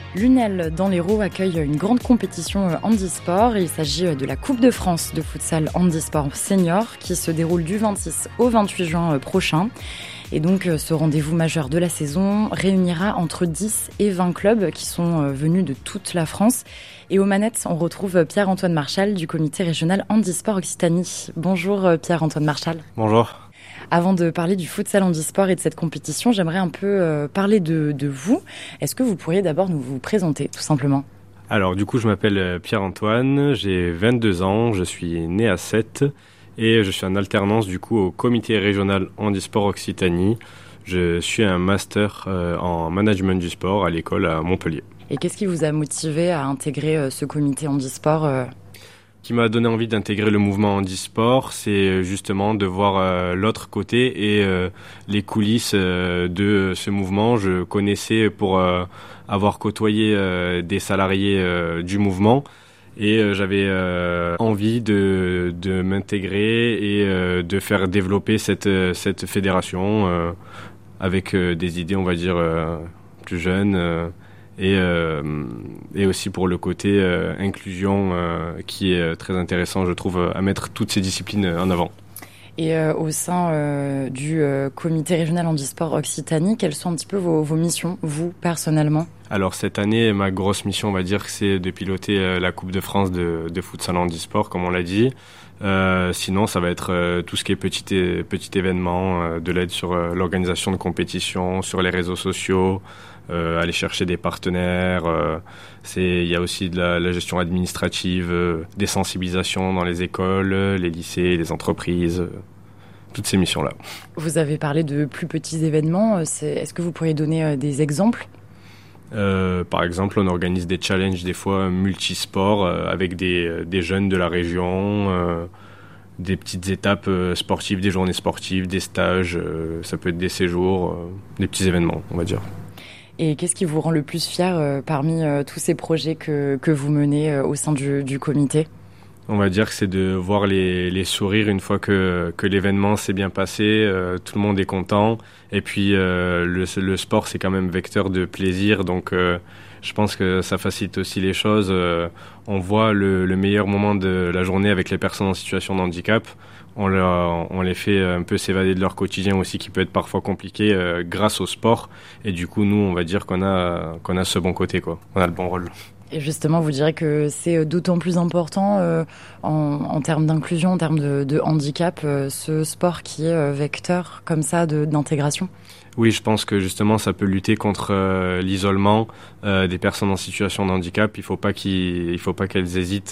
Lunel dans l'Hérault accueille une grande compétition handisport. Il s'agit de la Coupe de France de futsal handisport senior qui se déroule du 26 au 28 juin prochain. Et donc ce rendez-vous majeur de la saison réunira entre 10 et 20 clubs qui sont venus de toute la France. Et aux manettes, on retrouve Pierre-Antoine Marchal du comité régional handisport Occitanie. Bonjour Pierre-Antoine Marchal. Bonjour. Avant de parler du futsal handisport et de cette compétition, j'aimerais un peu parler de vous. Est-ce que vous pourriez d'abord nous vous présenter, tout simplement ? Alors du coup, je m'appelle Pierre-Antoine, j'ai 22 ans, je suis né à Sète et je suis en alternance du coup au comité régional handisport Occitanie. Je suis un master en management du sport à l'école à Montpellier. Et qu'est-ce qui vous a motivé à intégrer ce comité handisport qui m'a donné envie d'intégrer le mouvement handisport, c'est justement de voir l'autre côté et les coulisses de ce mouvement. Je connaissais pour avoir côtoyé des salariés du mouvement et j'avais envie de m'intégrer et de faire développer cette fédération avec des idées, on va dire, plus jeunes. Et aussi pour le côté inclusion qui est très intéressant, je trouve, à mettre toutes ces disciplines en avant. Et au sein du comité régional handisport Occitanie, quelles sont un petit peu vos missions, vous, personnellement ? Alors cette année, ma grosse mission, on va dire, c'est de piloter la Coupe de France de futsal handisport, comme on l'a dit. Sinon, ça va être tout ce qui est petit événement, de l'aide sur l'organisation de compétitions, sur les réseaux sociaux, aller chercher des partenaires. Il y a aussi de la gestion administrative, des sensibilisations dans les écoles, les lycées, les entreprises, toutes ces missions-là. Vous avez parlé de plus petits événements. Est-ce que vous pourriez donner des exemples ? Par exemple, on organise des challenges des fois multisports avec des jeunes de la région, des petites étapes sportives, des journées sportives, des stages, ça peut être des séjours, des petits événements, on va dire. Et qu'est-ce qui vous rend le plus fier parmi tous ces projets que vous menez au sein du comité ? On va dire que c'est de voir les sourires une fois que l'événement s'est bien passé, tout le monde est content. Et puis le sport, c'est quand même vecteur de plaisir, donc je pense que ça facilite aussi les choses. On voit le meilleur moment de la journée avec les personnes en situation de handicap. On les fait un peu s'évader de leur quotidien aussi, qui peut être parfois compliqué grâce au sport. Et du coup, nous, on va dire qu'on a ce bon côté, quoi. On a le bon rôle. Et justement, vous direz que c'est d'autant plus important en termes d'inclusion, en termes de handicap, ce sport qui est vecteur comme ça d'intégration ? Oui, je pense que justement, ça peut lutter contre l'isolement des personnes en situation de handicap. Il faut pas qu'elles hésitent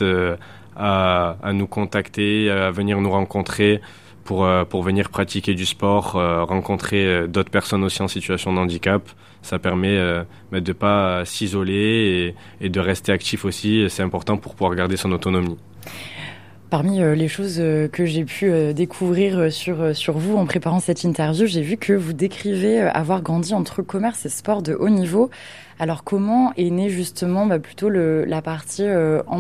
à nous contacter, à venir nous rencontrer pour venir pratiquer du sport, rencontrer d'autres personnes aussi en situation de handicap. Ça permet de ne pas s'isoler et de rester actif aussi. C'est important pour pouvoir garder son autonomie. Parmi les choses que j'ai pu découvrir sur vous en préparant cette interview, j'ai vu que vous décrivez avoir grandi entre commerce et sport de haut niveau. Alors comment est née justement plutôt la partie handisport ?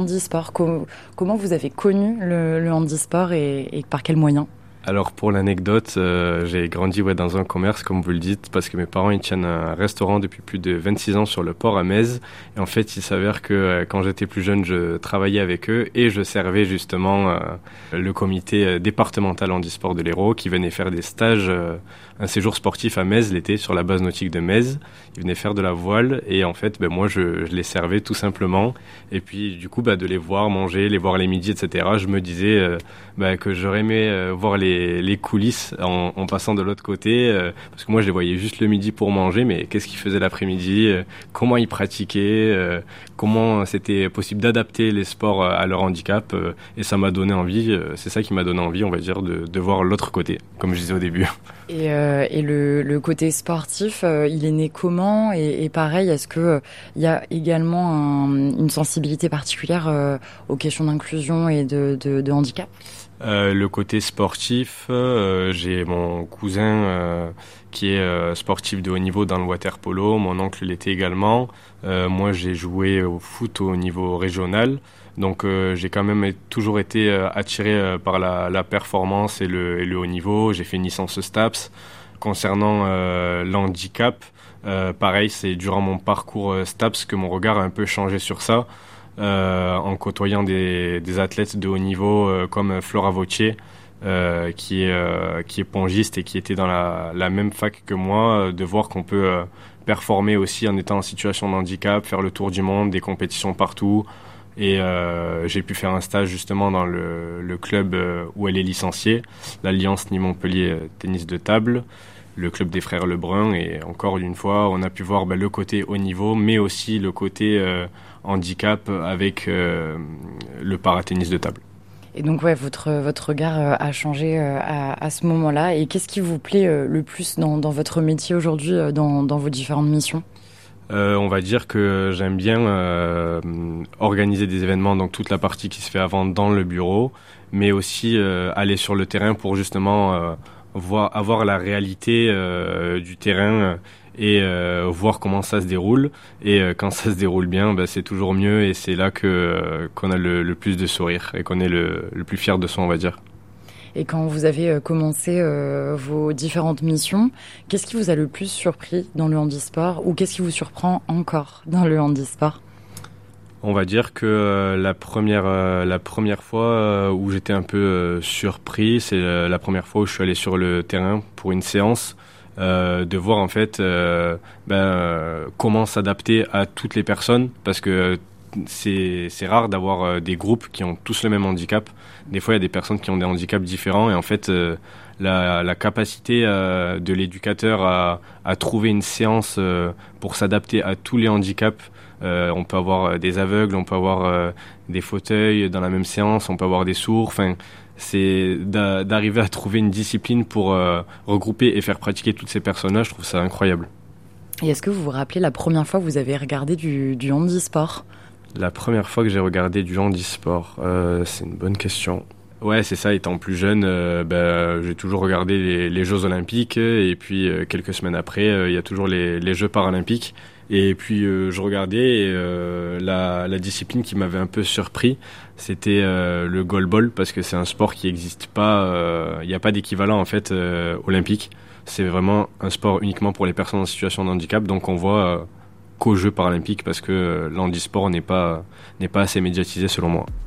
Comment vous avez connu le handisport et par quels moyens ? Alors pour l'anecdote, j'ai grandi dans un commerce, comme vous le dites, parce que mes parents ils tiennent un restaurant depuis plus de 26 ans sur le port à Metz. Et en fait, il s'avère que quand j'étais plus jeune, je travaillais avec eux et je servais justement le comité départemental handisport de l'Hérault qui venait faire des stages, un séjour sportif à Metz l'été sur la base nautique de Metz. Ils venaient faire de la voile et en fait, moi je les servais tout simplement. Et puis du coup, de les voir manger, les voir les midis, etc. Je me disais que j'aurais aimé voir les coulisses en passant de l'autre côté, parce que moi je les voyais juste le midi pour manger, mais qu'est-ce qu'ils faisaient l'après-midi, comment ils pratiquaient, comment c'était possible d'adapter les sports à leur handicap, et ça m'a donné envie, c'est ça qui m'a donné envie, on va dire, de voir l'autre côté, comme je disais au début. Et le côté sportif, il est né comment ? Et pareil, est-ce que il y a également une sensibilité particulière aux questions d'inclusion et de handicap ? Le côté sportif, j'ai mon cousin qui est sportif de haut niveau dans le water-polo, mon oncle l'était également. Moi, j'ai joué au foot au niveau régional, donc j'ai quand même toujours été attiré par la performance et le haut niveau. J'ai fait une licence STAPS. Concernant l'handicap, Pareil, c'est durant mon parcours STAPS que mon regard a un peu changé sur ça, en côtoyant des athlètes de haut niveau comme Flora Vautier, qui est pongiste et qui était dans la même fac que moi, de voir qu'on peut performer aussi en étant en situation de handicap, faire le tour du monde, des compétitions partout. Et j'ai pu faire un stage justement dans le club où elle est licenciée, l'Alliance Nîmes-Montpellier Tennis de Table, le club des frères Lebrun. Et encore une fois, on a pu voir le côté haut niveau, mais aussi le côté handicap avec le paratennis de table. Et donc, ouais, votre regard a changé à ce moment-là. Et qu'est-ce qui vous plaît le plus dans votre métier aujourd'hui, dans vos différentes missions ? On va dire que j'aime bien organiser des événements, donc toute la partie qui se fait avant dans le bureau, mais aussi aller sur le terrain pour justement avoir la réalité du terrain et voir comment ça se déroule. Et quand ça se déroule bien, c'est toujours mieux et c'est là qu'on a le plus de sourire et qu'on est le plus fier de soi, on va dire. Et quand vous avez commencé vos différentes missions, qu'est-ce qui vous a le plus surpris dans le handisport ou qu'est-ce qui vous surprend encore dans le handisport ? On va dire que la première fois où j'étais un peu surpris, c'est la première fois où je suis allé sur le terrain pour une séance, de voir en fait comment s'adapter à toutes les personnes, parce que c'est rare d'avoir des groupes qui ont tous le même handicap. Des fois, il y a des personnes qui ont des handicaps différents et en fait, la capacité de l'éducateur à trouver une séance pour s'adapter à tous les handicaps. On peut avoir des aveugles, on peut avoir des fauteuils dans la même séance, on peut avoir des sourds. Enfin, c'est d'arriver à trouver une discipline pour regrouper et faire pratiquer toutes ces personnes-là. Je trouve ça incroyable. Et est-ce que vous vous rappelez la première fois que vous avez regardé du handisport ? La première fois que j'ai regardé du handisport, c'est une bonne question. Ouais, c'est ça, étant plus jeune, j'ai toujours regardé les Jeux Olympiques et puis quelques semaines après, il y a toujours les Jeux Paralympiques. Et puis je regardais et la discipline qui m'avait un peu surpris, c'était le goalball, parce que c'est un sport qui n'existe pas, il n'y a pas d'équivalent en fait olympique. C'est vraiment un sport uniquement pour les personnes en situation de handicap, donc on voit qu'aux Jeux Paralympiques parce que l'handisport n'est pas assez médiatisé selon moi.